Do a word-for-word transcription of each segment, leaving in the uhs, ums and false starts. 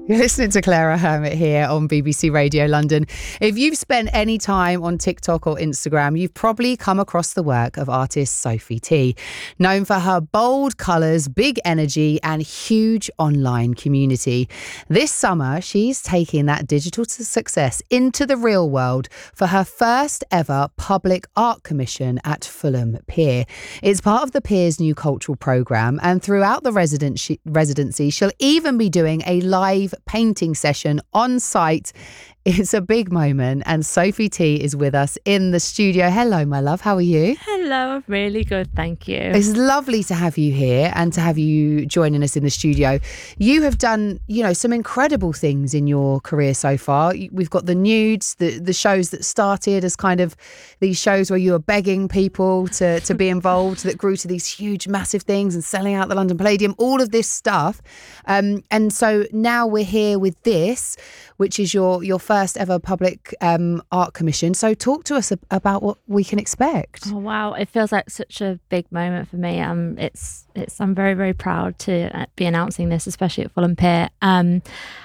You're listening to Clara Hermit here on B B C Radio London. If you've spent any time on TikTok or Instagram, you've probably come across the work of artist Sophie T. Known for her bold colours, big energy and huge online community. This summer, she's taking that digital success into the real world for her first ever public art commission at Fulham Pier. It's part of the Pier's new cultural programme, and throughout the residency, residency, she'll even be doing a live painting session on site. It's a big moment, and Sophie T is with us in the studio. Hello, my love. How are you? Hello, I'm really good, thank you. It's lovely to have you here and to have you joining us in the studio. You have done, you know, some incredible things in your career so far. We've got the nudes, the the shows that started as kind of these shows where you were begging people to to be involved, that grew to these huge, massive things and selling out the London Palladium, all of this stuff. Um, and so now we're here with this, which is your your first ever public um, art commission. So talk to us about what we can expect. Oh wow, it feels like such a big moment for me. Um, it's it's I'm very very proud to be announcing this, especially at Fulham Pier. Um,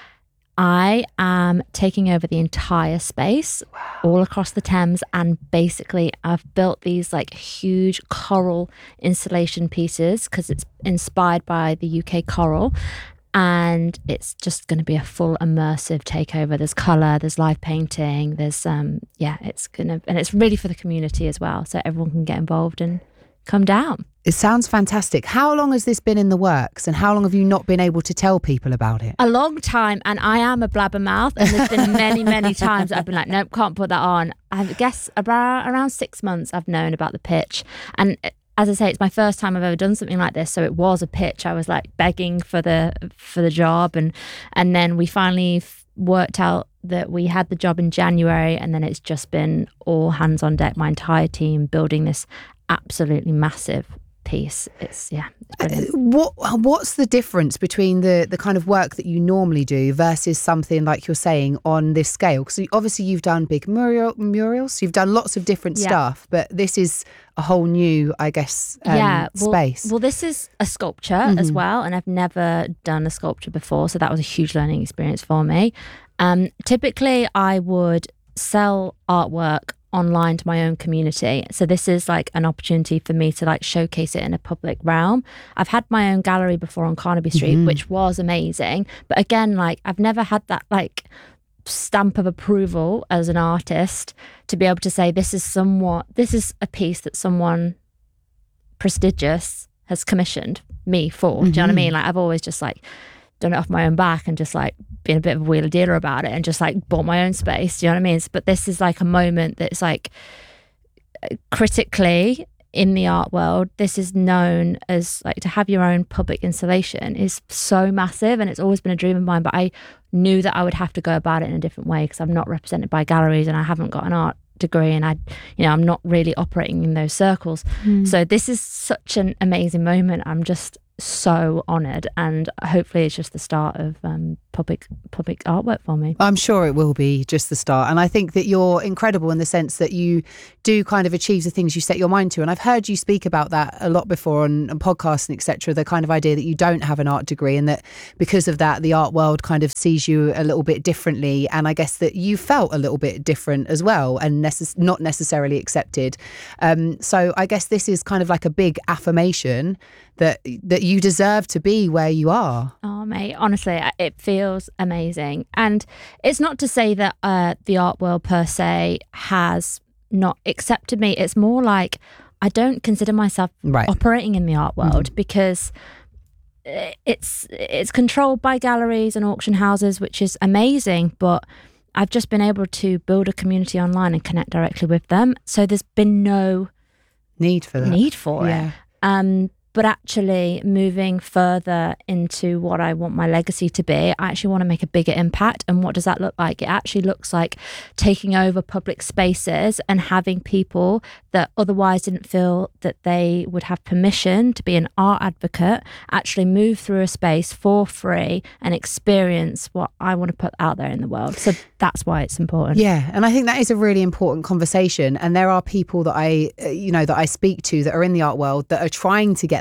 I am taking over the entire space, wow, all across the Thames, and basically I've built these like huge coral installation pieces because it's inspired by the U K coral. And it's just going to be a full immersive takeover. There's colour, there's live painting, there's, um, yeah, it's going to, and it's really for the community as well. So everyone can get involved and come down. It sounds fantastic. How long has this been in the works, and how long have you not been able to tell people about it? A long time. And I am a blabbermouth. And there's been many, many times I've been like, nope, can't put that on. I guess about, around six months I've known about the pitch. And as I say, it's my first time I've ever done something like this, so it was a pitch. I was like begging for the for the job, and and then we finally f- worked out that we had the job in January, and then it's just been all hands on deck, my entire team building this absolutely massive piece. It's yeah. It's uh, what what's the difference between the the kind of work that you normally do versus something like you're saying on this scale? Because obviously you've done big mural murals, you've done lots of different yeah. stuff, but this is a whole new, I guess, um, yeah, well, space. Well, this is a sculpture mm-hmm. as well, and I've never done a sculpture before, so that was a huge learning experience for me. Um, typically, I would sell artwork online to my own community. So this is like an opportunity for me to like showcase it in a public realm. I've had my own gallery before on Carnaby Street, mm-hmm. which was amazing. But again, like I've never had that like stamp of approval as an artist to be able to say this is somewhat, this is a piece that someone prestigious has commissioned me for. Mm-hmm. Do you know what I mean? Like I've always just like done it off my own back and just like been a bit of a wheeler dealer about it and just like bought my own space. Do you know what I mean? But this is like a moment that's like critically in the art world, this is known as like to have your own public installation is so massive, and it's always been a dream of mine, but I knew that I would have to go about it in a different way because I'm not represented by galleries and I haven't got an art degree, and I, you know, I'm not really operating in those circles. Mm. So this is such an amazing moment. I'm just so honoured, and hopefully it's just the start of um, public public artwork for me. I'm sure it will be just the start, and I think that you're incredible in the sense that you do kind of achieve the things you set your mind to, and I've heard you speak about that a lot before on, on podcasts and et cetera, the kind of idea that you don't have an art degree and that because of that the art world kind of sees you a little bit differently, and I guess that you felt a little bit different as well and necess- not necessarily accepted. Um, so I guess this is kind of like a big affirmation that that you deserve to be where you are. Oh mate, honestly it feels amazing, and it's not to say that uh, the art world per se has not accepted me. It's more like I don't consider myself right. operating in the art world mm-hmm. because it's it's controlled by galleries and auction houses, which is amazing, but I've just been able to build a community online and connect directly with them, so there's been no need for that need for yeah. it um but actually moving further into what I want my legacy to be, I actually want to make a bigger impact. And what does that look like? It actually looks like taking over public spaces and having people that otherwise didn't feel that they would have permission to be an art advocate actually move through a space for free and experience what I want to put out there in the world. So that's why it's important. Yeah, and I think that is a really important conversation. And there are people that I, you know, that I speak to that are in the art world that are trying to get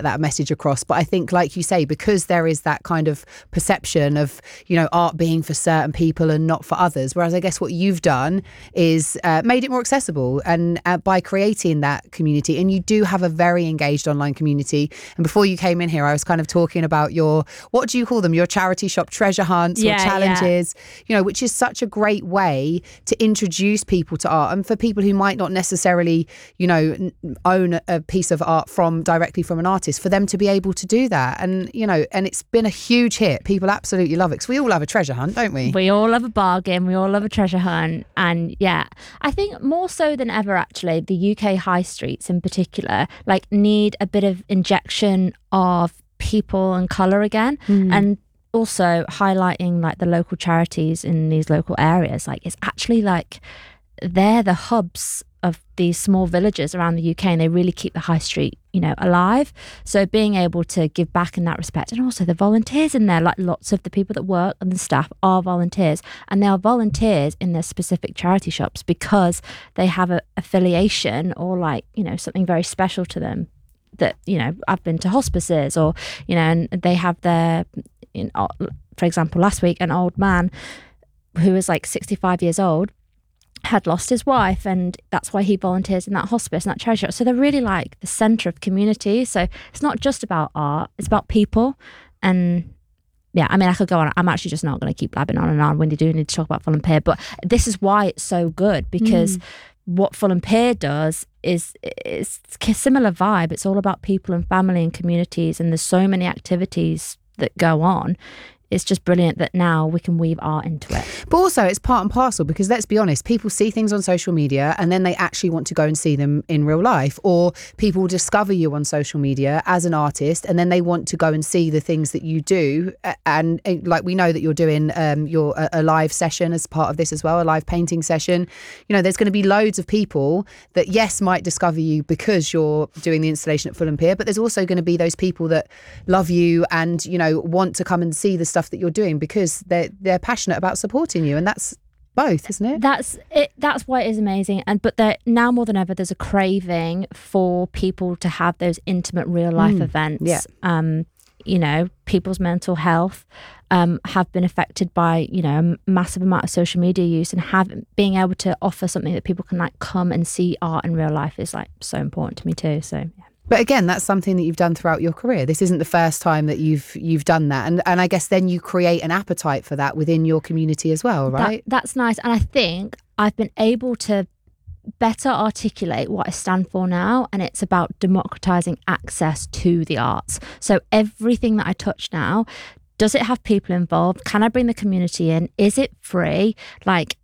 that message across. But I think, like you say, because there is that kind of perception of, you know, art being for certain people and not for others, whereas I guess what you've done is uh, made it more accessible, and uh, by creating that community. And you do have a very engaged online community. And before you came in here, I was kind of talking about your, what do you call them, your charity shop treasure hunts yeah, or challenges, yeah. you know, which is such a great way to introduce people to art. And for people who might not necessarily, you know, own a piece of art from directly from an artist, for them to be able to do that. And, you know, and it's been a huge hit. People absolutely love it, because we all love a treasure hunt, don't we? We all love a bargain. We all love a treasure hunt. And yeah, I think more so than ever, actually, the U K high streets in particular, like, need a bit of injection of people and colour again. Mm. And also highlighting like the local charities in these local areas. Like, it's actually like they're the hubs of these small villages around the U K, and they really keep the high street, you know, alive. So being able to give back in that respect, and also the volunteers in there, like lots of the people that work and the staff are volunteers, and they are volunteers in their specific charity shops because they have a affiliation or like, you know, something very special to them. That, you know, I've been to hospices, or, you know, and they have their, you know, for example, last week, an old man who was like sixty-five years old had lost his wife, and that's why he volunteers in that hospice and that charity shop. So they're really like the centre of community. So it's not just about art, it's about people. And yeah, I mean, I could go on. I'm actually just not going to keep blabbing on and on when you do need to talk about Fulham Pier, but this is why it's so good, because mm. what Fulham Pier does is it's a similar vibe. It's all about people and family and communities, and there's so many activities that go on. It's just brilliant that now we can weave art into it. But also it's part and parcel, because let's be honest, people see things on social media and then they actually want to go and see them in real life, or people discover you on social media as an artist and then they want to go and see the things that you do. And, and like, we know that you're doing um, your a, a live session as part of this as well, a live painting session. You know, there's going to be loads of people that, yes, might discover you because you're doing the installation at Fulham Pier, but there's also going to be those people that love you and, you know, want to come and see the stuff that you're doing because they're they're passionate about supporting you, and that's both, isn't it? That's it. That's why it is amazing. And but there now more than ever, there's a craving for people to have those intimate real life mm, events. Yeah. Um, you know, people's mental health um, have been affected by, you know, a massive amount of social media use, and have being able to offer something that people can like come and see art in real life is like so important to me too. So yeah. But again, that's something that you've done throughout your career. This isn't the first time that you've you've done that. And and I guess then you create an appetite for that within your community as well, right? That, that's nice. And I think I've been able to better articulate what I stand for now, and it's about democratizing access to the arts. So everything that I touch now, does it have people involved? Can I bring the community in? Is it free? Like,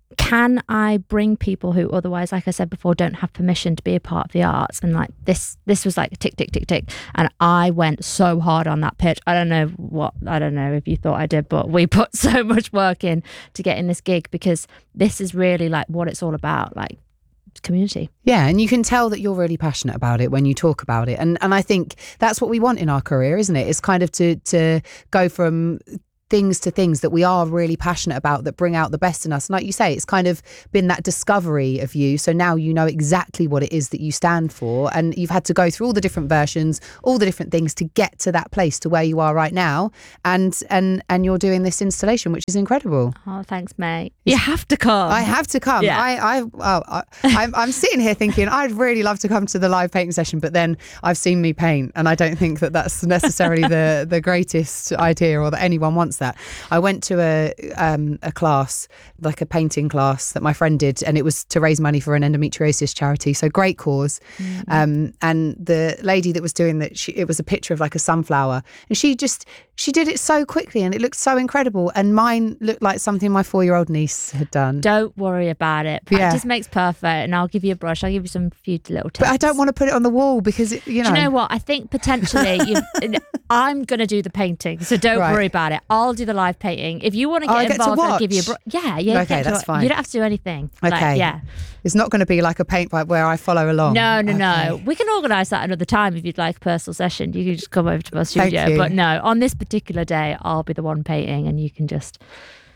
can I bring people who otherwise, like I said before, don't have permission to be a part of the arts? And like this, this was like tick, tick, tick, tick. And I went so hard on that pitch. I don't know what, I don't know if you thought I did, but we put so much work in to get in this gig, because this is really like what it's all about, like community. Yeah, and you can tell that you're really passionate about it when you talk about it. And and I think that's what we want in our career, isn't it? It's kind of to to go from things to things that we are really passionate about, that bring out the best in us. And like you say, it's kind of been that discovery of you. So now you know exactly what it is that you stand for, and you've had to go through all the different versions, all the different things to get to that place, to where you are right now. And and and you're doing this installation, which is incredible. Oh, thanks, mate. You have to come. I have to come. Yeah. I I, oh, I I'm, I'm sitting here thinking I'd really love to come to the live painting session, but then I've seen me paint, and I don't think that that's necessarily the the greatest idea, or that anyone wants that. I went to a um, a class, like a painting class that my friend did, and it was to raise money for an endometriosis charity. So great cause. Mm-hmm. Um, and the lady that was doing that, she, it was a picture of like a sunflower, and she just she did it so quickly, and it looked so incredible. And mine looked like something my four-year-old niece had done. Don't worry about it. Practice yeah. makes perfect, and I'll give you a brush. I'll give you some few little tips. But I don't want to put it on the wall because it, you know. Do you know what? I think potentially you, I'm going to do the painting, so don't right. worry about it. I'll do the live painting. If you want to get oh, involved, to I'll give you a brush. Yeah, yeah. Okay, that's to, fine. You don't have to do anything. Okay. Like, yeah. It's not going to be like a paint by where I follow along. No, no, okay. no. We can organise that another time if you'd like a personal session. You can just come over to my studio. But no, on this particular day, I'll be the one painting, and you can just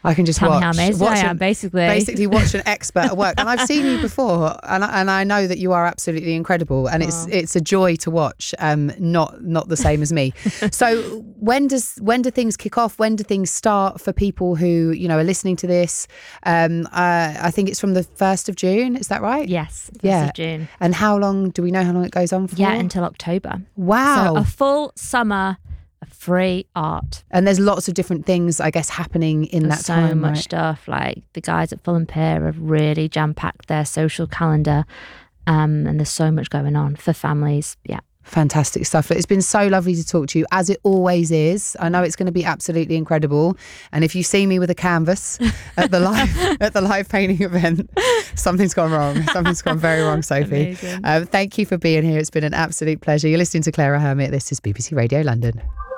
I can just Tell watch. me how amazing watch I am, an- basically. Basically watch an expert at work. And I've seen you before, and I, and I know that you are absolutely incredible. And it's Oh. it's a joy to watch, um, not not the same as me. So when does when do things kick off? When do things start for people who, you know, are listening to this? Um, uh, I think it's from the first of June, is that right? Yes, first Yeah. of June. And how long, do we know how long it goes on for? Yeah, until October. Wow. So a full summer of free art. And there's lots of different things, I guess, happening in There's that so time, much right? stuff. Like the guys at Fulham Pier have really jam-packed their social calendar. Um, and there's so much going on for families. Yeah. Fantastic stuff. It's been so lovely to talk to you, as it always is. I know it's going to be absolutely incredible. And if you see me with a canvas at the live at the live painting event, something's gone wrong. Something's gone very wrong, Sophie. Amazing. Um, thank you for being here. It's been an absolute pleasure. You're listening to Clara Hermit. This is B B C Radio London.